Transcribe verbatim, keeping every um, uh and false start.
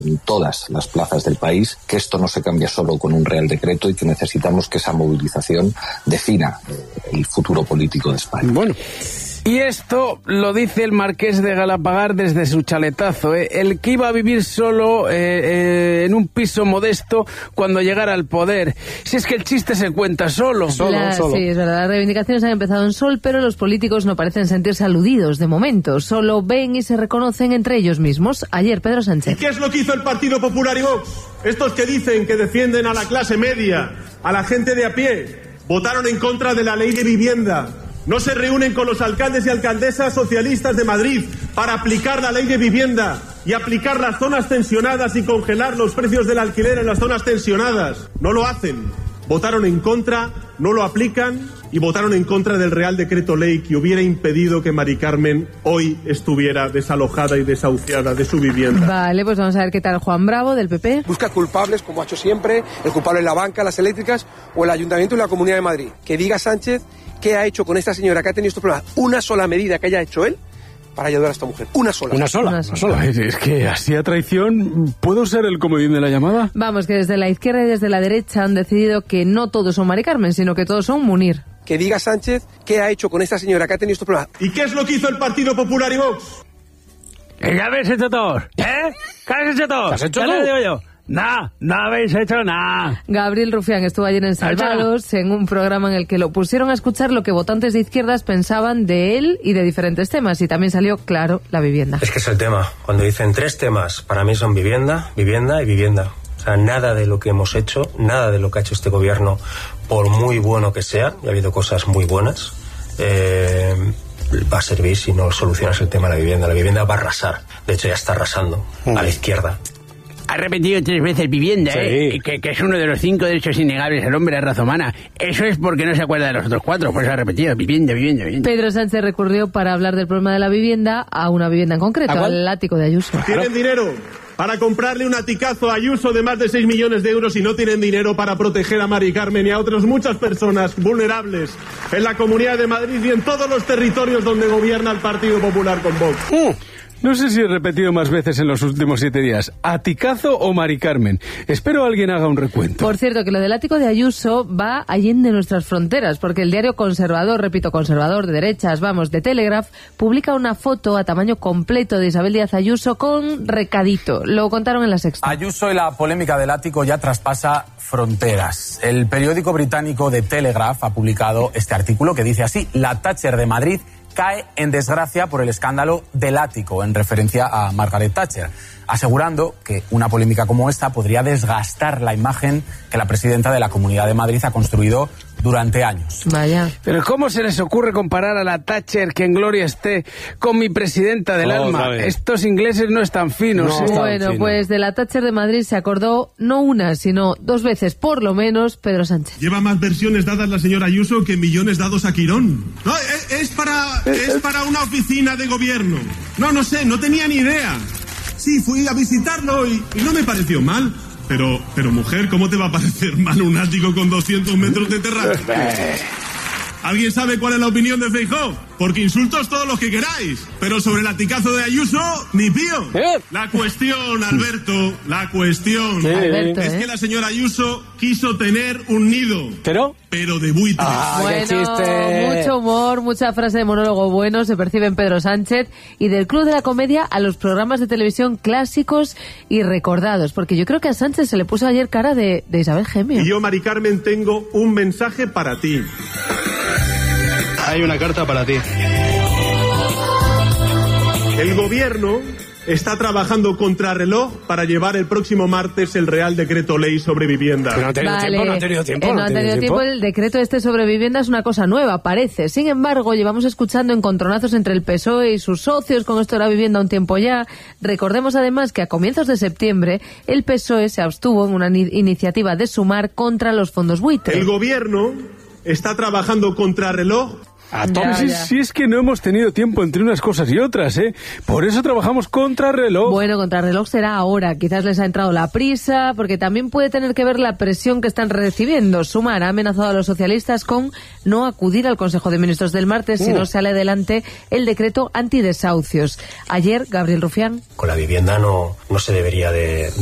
en todas las plazas del país, que esto no se cambia solo con un Real Decreto y que necesitamos que esa movilización defina el futuro político de España. Bueno. Y esto lo dice el marqués de Galapagar desde su chaletazo, ¿eh? El que iba a vivir solo eh, eh, en un piso modesto cuando llegara al poder. Si es que el chiste se cuenta solo. solo, La, solo. Sí, es verdad. Las reivindicaciones han empezado en Sol, pero los políticos no parecen sentirse aludidos de momento. Solo ven y se reconocen entre ellos mismos. Ayer, Pedro Sánchez. ¿Y qué es lo que hizo el Partido Popular y Vox? Estos que dicen que defienden a la clase media, a la gente de a pie, votaron en contra de la ley de vivienda. No se reúnen con los alcaldes y alcaldesas socialistas de Madrid para aplicar la ley de vivienda y aplicar las zonas tensionadas y congelar los precios del alquiler en las zonas tensionadas. No lo hacen. Votaron en contra, no lo aplican y votaron en contra del Real Decreto Ley que hubiera impedido que Mari Carmen hoy estuviera desalojada y desahuciada de su vivienda. Vale, pues vamos a ver qué tal Juan Bravo, del P P. Busca culpables, como ha hecho siempre, el culpable en la banca, las eléctricas o el Ayuntamiento y la Comunidad de Madrid. Que diga Sánchez qué ha hecho con esta señora que ha tenido estos problemas. Una sola medida que haya hecho él para ayudar a esta mujer. Una sola. Una sola. Una sola. Una sola. Es que así a traición, ¿puedo ser el comodín de la llamada? Vamos, que desde la izquierda y desde la derecha han decidido que no todos son Mari Carmen, sino que todos son Munir. Que diga Sánchez qué ha hecho con esta señora que ha tenido estos problemas. ¿Y qué es lo que hizo el Partido Popular y Vox? ¿Qué habéis hecho todos? ¿Eh? ¿Qué habéis hecho todos? ¿Qué has hecho ¿Qué tú? le digo yo? Nada, no habéis hecho nada. Gabriel Rufián estuvo ayer en Salvados, en un programa en el que lo pusieron a escuchar lo que votantes de izquierdas pensaban de él y de diferentes temas. Y también salió, claro, la vivienda. Es que es el tema. Cuando dicen tres temas, para mí son vivienda, vivienda y vivienda. O sea, nada de lo que hemos hecho, nada de lo que ha hecho este gobierno, por muy bueno que sea, y ha habido cosas muy buenas, eh, va a servir si no solucionas el tema de la vivienda. La vivienda va a arrasar. De hecho, ya está arrasando mm. a la izquierda. Ha repetido tres veces vivienda, sí. ¿eh? Que, que es uno de los cinco derechos innegables del hombre, de raza humana. Eso es porque no se acuerda de los otros cuatro, por eso ha repetido vivienda, vivienda, vivienda. Pedro Sánchez recurrió para hablar del problema de la vivienda a una vivienda en concreto, al ático de Ayuso. ¿Tienen dinero para comprarle un aticazo a Ayuso de más de seis millones de euros y no tienen dinero para proteger a Mari Carmen y a otras muchas personas vulnerables en la Comunidad de Madrid y en todos los territorios donde gobierna el Partido Popular con Vox? Uh. No sé si he repetido más veces en los últimos siete días. ¿Aticazo o Mari Carmen? Espero alguien haga un recuento. Por cierto, que lo del ático de Ayuso va allende nuestras fronteras, porque el diario conservador, repito, conservador de derechas, vamos, de Telegraph, publica una foto a tamaño completo de Isabel Díaz Ayuso con recadito. Lo contaron en La Sexta. Ayuso y la polémica del ático ya traspasa fronteras. El periódico británico de Telegraph ha publicado este artículo que dice así: la Thatcher de Madrid cae en desgracia por el escándalo del ático, en referencia a Margaret Thatcher, asegurando que una polémica como esta podría desgastar la imagen que la presidenta de la Comunidad de Madrid ha construido durante años. Vaya. Pero ¿cómo se les ocurre comparar a la Thatcher, que en gloria esté, con mi presidenta del oh, alma? Estos ingleses no están finos. No, ¿eh? Bueno, fino. Pues de la Thatcher de Madrid se acordó no una, sino dos veces, por lo menos, Pedro Sánchez. Lleva más versiones dadas la señora Ayuso que millones dados a Quirón. No, es, es para es para una oficina de gobierno. No, no sé, no tenía ni idea. Sí, fui a visitarlo y, y no me pareció mal. Pero, pero mujer, ¿cómo te va a parecer mal un ático con doscientos metros de terrazo? ¿Alguien sabe cuál es la opinión de Feijóo? Porque insultos todos los que queráis, pero sobre el aticazo de Ayuso, ni pío. ¿Eh? La cuestión, Alberto, la cuestión ¿Eh? Alberto, es ¿eh? que la señora Ayuso quiso tener un nido. ¿Pero? Pero de buitres. Ah, bueno, qué chiste. Mucho humor, mucha frase de monólogo bueno se percibe en Pedro Sánchez, y del Club de la Comedia a los programas de televisión clásicos y recordados, porque yo creo que a Sánchez se le puso ayer cara de, de Isabel Gemio. Y yo, Mari Carmen, tengo un mensaje para ti. Hay una carta para ti. El gobierno está trabajando contrarreloj para llevar el próximo martes el Real Decreto Ley sobre vivienda. Pero no ha tenido vale. tiempo, no ha tenido tiempo. Eh, no, no ha tenido tiempo. tiempo. El decreto este sobre vivienda es una cosa nueva, parece. Sin embargo, llevamos escuchando encontronazos entre el P S O E y sus socios con esto de la vivienda un tiempo ya. Recordemos además que a comienzos de septiembre el P S O E se abstuvo en una ni- iniciativa de Sumar contra los fondos buitre. El gobierno está trabajando contrarreloj A tope. Si, si es que no hemos tenido tiempo entre unas cosas y otras, ¿eh? Por eso trabajamos contrarreloj. Bueno, contrarreloj será ahora. Quizás les ha entrado la prisa, porque también puede tener que ver la presión que están recibiendo. Sumar ha amenazado a los socialistas con no acudir al Consejo de Ministros del martes uh. si no sale adelante el decreto antidesahucios. Ayer, Gabriel Rufián. Con la vivienda no, no se debería de